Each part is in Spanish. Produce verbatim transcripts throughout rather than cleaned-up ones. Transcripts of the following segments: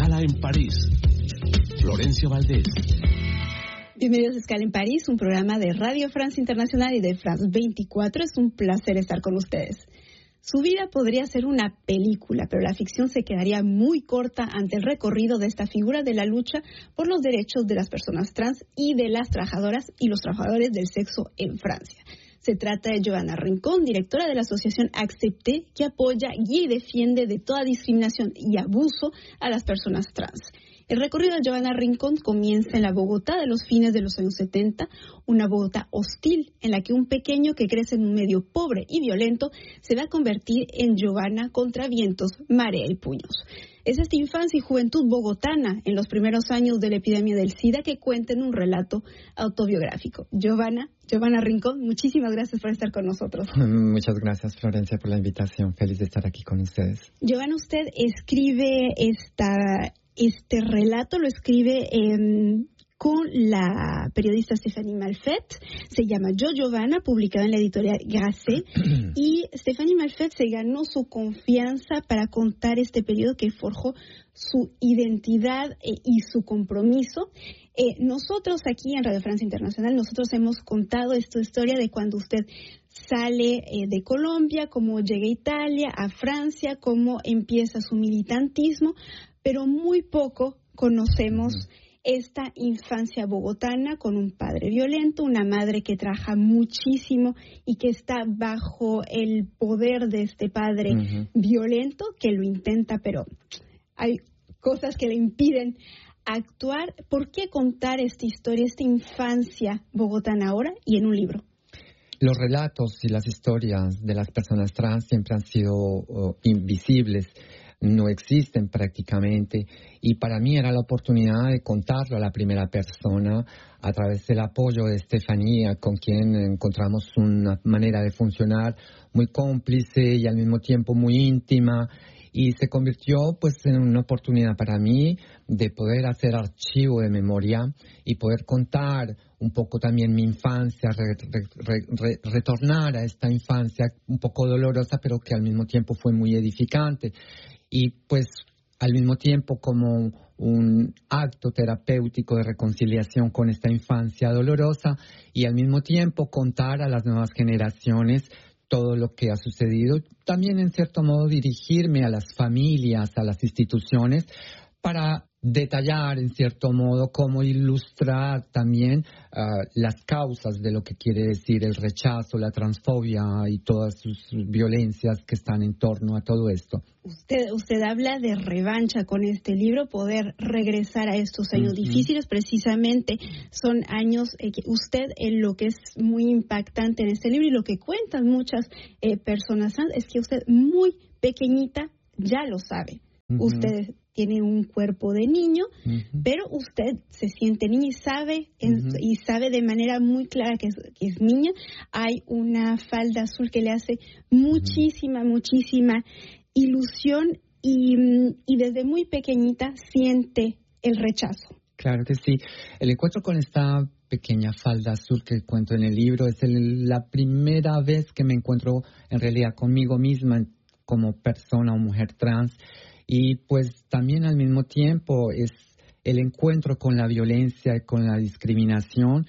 Escala en París. Florencia Valdés. Bienvenidos a Escala en París, un programa de Radio France Internacional y de France veinticuatro. Es un placer estar con ustedes. Su vida podría ser una película, pero la ficción se quedaría muy corta ante el recorrido de esta figura de la lucha por los derechos de las personas trans y de las trabajadoras y los trabajadores del sexo en Francia. Se trata de Giovanna Rincón, directora de la asociación Accepté, que apoya, guía y defiende de toda discriminación y abuso a las personas trans. El recorrido de Giovanna Rincón comienza en la Bogotá de los fines de los años setenta, una Bogotá hostil en la que un pequeño que crece en un medio pobre y violento se va a convertir en Giovanna contra vientos, marea y puños. Es esta infancia y juventud bogotana en los primeros años de la epidemia del SIDA que cuenta en un relato autobiográfico. Giovanna, Giovanna Rincón, muchísimas gracias por estar con nosotros. Muchas gracias, Florencia, por la invitación. Feliz de estar aquí con ustedes. Giovanna, usted escribe esta... Este relato lo escribe eh, con la periodista Stéphanie Malfait. Se llama Yo, Giovanna, publicado en la editorial Grasset. Y Stéphanie Malfait se ganó su confianza para contar este periodo que forjó su identidad eh, y su compromiso. Eh, nosotros aquí en Radio Francia Internacional, nosotros hemos contado esta historia de cuando usted sale eh, de Colombia, cómo llega a Italia, a Francia, cómo empieza su militantismo, pero muy poco conocemos esta infancia bogotana con un padre violento, una madre que trabaja muchísimo y que está bajo el poder de este padre uh-huh. violento, que lo intenta, pero hay cosas que le impiden actuar. ¿Por qué contar esta historia, esta infancia bogotana ahora y en un libro? Los relatos y las historias de las personas trans siempre han sido uh, invisibles. No existen prácticamente, y para mí era la oportunidad de contarlo a la primera persona a través del apoyo de Estefanía, con quien encontramos una manera de funcionar muy cómplice y al mismo tiempo muy íntima, y se convirtió pues en una oportunidad para mí de poder hacer archivo de memoria y poder contar un poco también mi infancia, re, re, re, re, retornar a esta infancia un poco dolorosa, pero que al mismo tiempo fue muy edificante. Y pues al mismo tiempo como un acto terapéutico de reconciliación con esta infancia dolorosa, y al mismo tiempo contar a las nuevas generaciones todo lo que ha sucedido. También en cierto modo dirigirme a las familias, a las instituciones, para detallar en cierto modo cómo ilustrar también uh, las causas de lo que quiere decir el rechazo, la transfobia y todas sus violencias que están en torno a todo esto. Usted, usted habla de revancha con este libro, poder regresar a estos años uh-huh. difíciles. Precisamente son años eh, que usted, en eh, lo que es muy impactante en este libro y lo que cuentan muchas eh, personas es que usted muy pequeñita ya lo sabe. Uh-huh. Usted tiene un cuerpo de niño, uh-huh. pero usted se siente niña y sabe en, uh-huh. y sabe de manera muy clara que es, que es niña. Hay una falda azul que le hace muchísima, uh-huh. muchísima ilusión y, y desde muy pequeñita siente el rechazo. Claro que sí. El encuentro con esta pequeña falda azul que cuento en el libro es el, la primera vez que me encuentro en realidad conmigo misma como persona o mujer trans. Y pues también al mismo tiempo es el encuentro con la violencia y con la discriminación,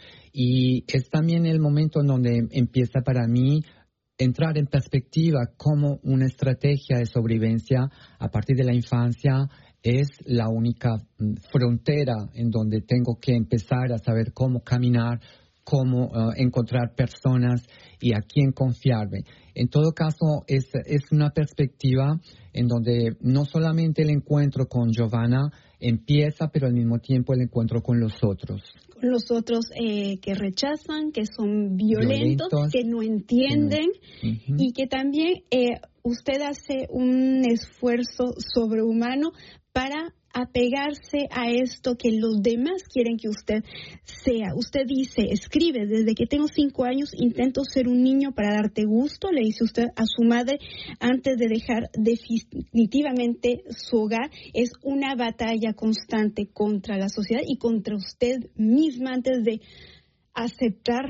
y es también el momento en donde empieza para mí entrar en perspectiva cómo una estrategia de sobrevivencia a partir de la infancia es la única frontera en donde tengo que empezar a saber cómo caminar, cómo uh, encontrar personas y a quién confiarme. En todo caso, es, es una perspectiva en donde no solamente el encuentro con Giovanna empieza, pero al mismo tiempo el encuentro con los otros. Con los otros eh, que rechazan, que son violentos, violentos que no entienden, que no. Uh-huh. Y que también eh, usted hace un esfuerzo sobrehumano para apegarse a esto que los demás quieren que usted sea. Usted dice, escribe, desde que tengo cinco años intento ser un niño para darte gusto, le dice usted a su madre antes de dejar definitivamente su hogar. Es una batalla constante contra la sociedad y contra usted misma antes de aceptar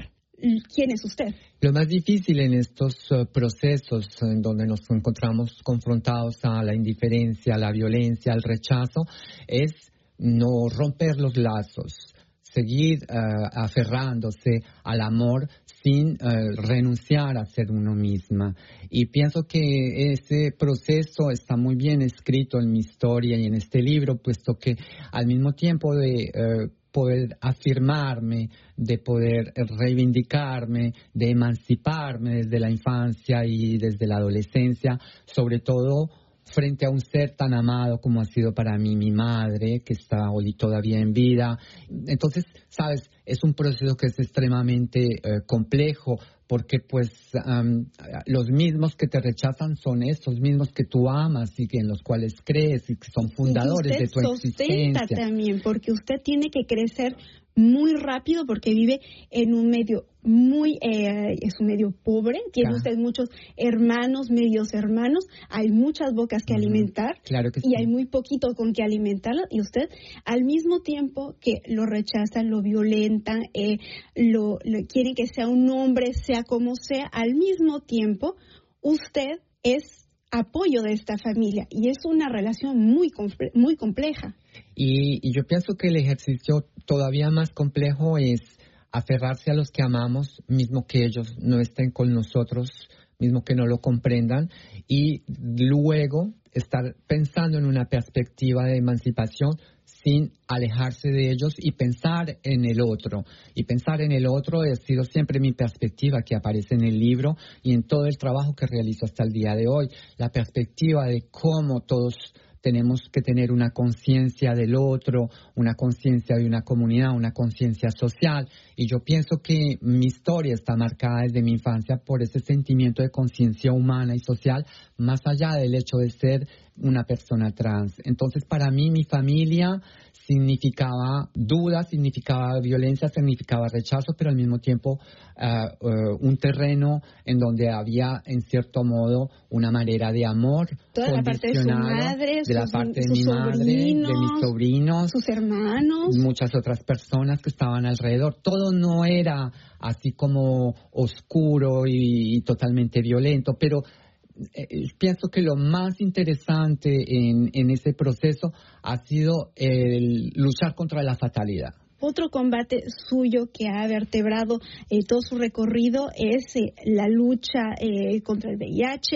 quién es usted. Lo más difícil en estos uh, procesos en donde nos encontramos confrontados a la indiferencia, a la violencia, al rechazo, es no romper los lazos, seguir uh, aferrándose al amor sin uh, renunciar a ser uno misma. Y pienso que ese proceso está muy bien escrito en mi historia y en este libro, puesto que al mismo tiempo de uh, poder afirmarme, de poder reivindicarme, de emanciparme desde la infancia y desde la adolescencia, sobre todo frente a un ser tan amado como ha sido para mí mi madre, que está hoy todavía en vida. Entonces, sabes, es un proceso que es extremadamente eh, complejo, porque pues um, los mismos que te rechazan son esos mismos que tú amas y que en los cuales crees y que son fundadores de tu existencia. También, porque usted tiene que crecer muy rápido porque vive en un medio muy, eh, es un medio pobre, tiene ah. usted muchos hermanos, medios hermanos, hay muchas bocas que uh-huh. alimentar claro que y sí. hay muy poquito con que alimentarlo, y usted al mismo tiempo que lo rechazan, lo violentan, eh, lo, lo quieren que sea un hombre, sea como sea, al mismo tiempo usted es apoyo de esta familia y es una relación muy, comple- muy compleja. Y, y yo pienso que el ejercicio todavía más complejo es aferrarse a los que amamos, mismo que ellos no estén con nosotros, mismo que no lo comprendan, y luego estar pensando en una perspectiva de emancipación sin alejarse de ellos y pensar en el otro. Y pensar en el otro ha sido siempre mi perspectiva que aparece en el libro y en todo el trabajo que realizo hasta el día de hoy. La perspectiva de cómo todos tenemos que tener una conciencia del otro, una conciencia de una comunidad, una conciencia social. Y yo pienso que mi historia está marcada desde mi infancia por ese sentimiento de conciencia humana y social, más allá del hecho de ser una persona trans. Entonces, para mí, mi familia significaba duda, significaba violencia, significaba rechazo, pero al mismo tiempo uh, uh, un terreno en donde había, en cierto modo, una manera de amor toda la parte de su madre, de la sus, parte de sus mi sobrinos, madre, de mis sobrinos, sus hermanos, muchas otras personas que estaban alrededor. Todo no era así como oscuro y, y totalmente violento, pero Eh, pienso que lo más interesante en, en ese proceso ha sido el luchar contra la fatalidad. Otro combate suyo que ha vertebrado eh, todo su recorrido es eh, la lucha eh, contra el V I H.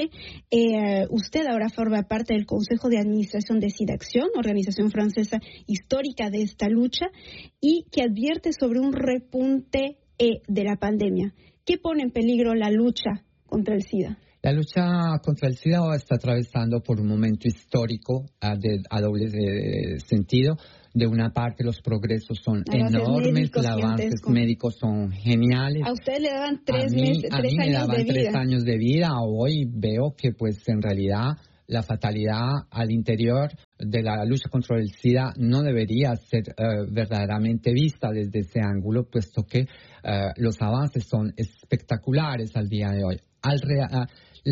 Eh, usted ahora forma parte del Consejo de Administración de SIDAcción, organización francesa histórica de esta lucha, y que advierte sobre un repunte eh, de la pandemia. ¿Qué pone en peligro la lucha contra el SIDA? La lucha contra el SIDA está atravesando por un momento histórico a, de, a doble de, sentido. De una parte, los progresos son avances enormes, médicos, los avances con... médicos son geniales. A usted le daban tres, a mí, meses, a tres mí años me daban de vida. tres años de vida. Hoy veo que, pues, en realidad, la fatalidad al interior de la lucha contra el SIDA no debería ser uh, verdaderamente vista desde ese ángulo, puesto que uh, los avances son espectaculares al día de hoy. Al rea- uh,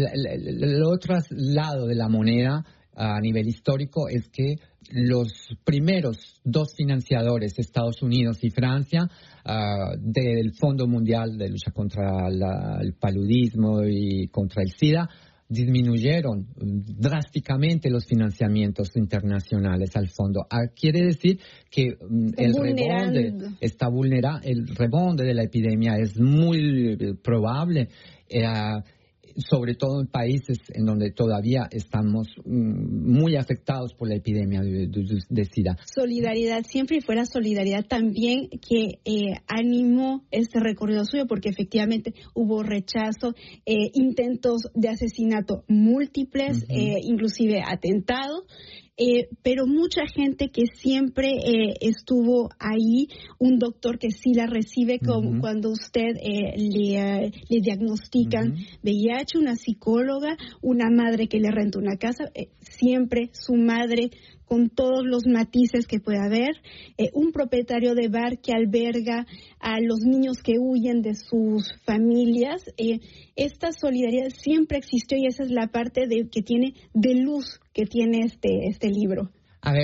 El otro lado de la moneda a nivel histórico es que los primeros dos financiadores, Estados Unidos y Francia, uh, del Fondo Mundial de Lucha contra la, el Paludismo y contra el SIDA, disminuyeron drásticamente los financiamientos internacionales al fondo. Ah, quiere decir que um, el rebonde está vulnera, el rebonde de la epidemia es muy probable. Eh, sobre todo en países en donde todavía estamos mm, muy afectados por la epidemia de, de, de SIDA. Solidaridad, siempre y fuera solidaridad también que eh, animó este recorrido suyo, porque efectivamente hubo rechazo, eh, intentos de asesinato múltiples, uh-huh. eh, inclusive atentados. Eh, pero mucha gente que siempre eh, estuvo ahí, un doctor que sí la recibe como uh-huh. cuando usted eh, le, uh, le diagnostican uh-huh. V I H, una psicóloga, una madre que le renta una casa, eh, siempre su madre con todos los matices que pueda haber, eh, un propietario de bar que alberga a los niños que huyen de sus familias. Eh, esta solidaridad siempre existió y esa es la parte de, que tiene de luz que tiene este, este libro. A ver,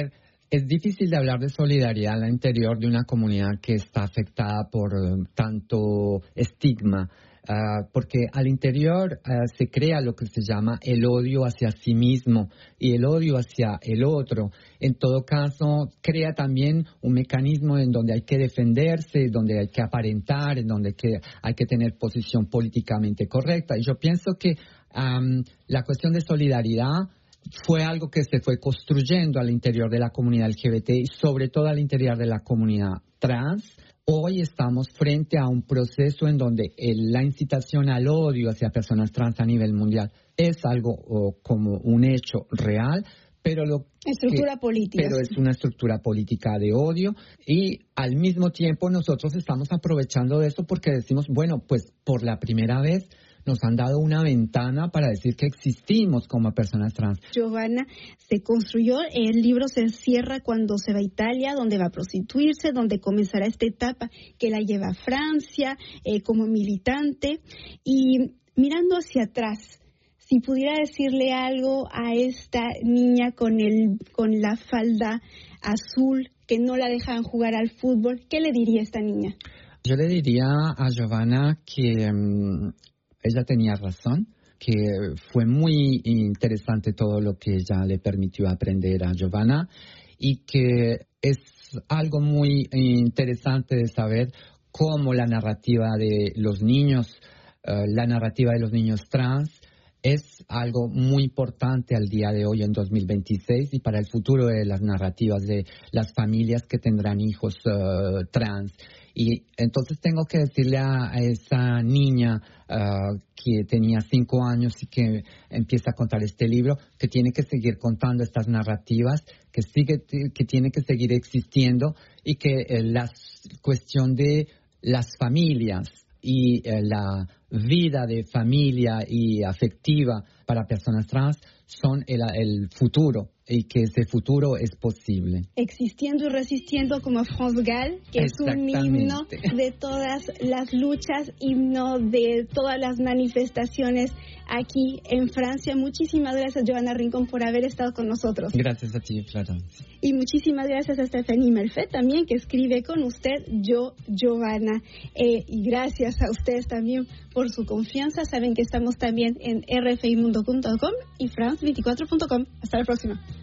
Es difícil de hablar de solidaridad al interior de una comunidad que está afectada por uh, tanto estigma, uh, porque al interior uh, se crea lo que se llama el odio hacia sí mismo y el odio hacia el otro. En todo caso, crea también un mecanismo en donde hay que defenderse, donde hay que aparentar, en donde que hay que tener posición políticamente correcta. Y yo pienso que um, la cuestión de solidaridad fue algo que se fue construyendo al interior de la comunidad L G B T y sobre todo al interior de la comunidad trans. Hoy estamos frente a un proceso en donde el, la incitación al odio hacia personas trans a nivel mundial es algo oh, como un hecho real, pero lo estructura que, política. Pero es una estructura política de odio y al mismo tiempo nosotros estamos aprovechando de eso porque decimos, bueno, pues por la primera vez nos han dado una ventana para decir que existimos como personas trans. Giovanna se construyó, el libro se cierra cuando se va a Italia, donde va a prostituirse, donde comenzará esta etapa que la lleva a Francia eh, como militante. Y mirando hacia atrás, si pudiera decirle algo a esta niña con, el, con la falda azul, que no la dejaban jugar al fútbol, ¿qué le diría a esta niña? Yo le diría a Giovanna que um, ella tenía razón, que fue muy interesante todo lo que ella le permitió aprender a Giovanna y que es algo muy interesante de saber cómo la narrativa de los niños, uh, la narrativa de los niños trans es algo muy importante al día de hoy en dos mil veintiséis y para el futuro de las narrativas de las familias que tendrán hijos uh, trans. Y entonces tengo que decirle a, a esa niña uh, que tenía cinco años y que empieza a contar este libro, que tiene que seguir contando estas narrativas, que, sigue, que tiene que seguir existiendo y que eh, la cuestión de las familias y eh, la vida de familia y afectiva para personas trans son el, el futuro y que ese futuro es posible. Existiendo y resistiendo como France Gall, que es un himno de todas las luchas, himno de todas las manifestaciones aquí en Francia. Muchísimas gracias, Giovanna Rincón, por haber estado con nosotros. Gracias a ti, Florence. Y muchísimas gracias a Stephanie Melfet también, que escribe con usted, yo, Giovanna. Eh, y gracias a ustedes también por su confianza. Saben que estamos también en r f i mundo punto com y france veinticuatro punto com. Hasta la próxima.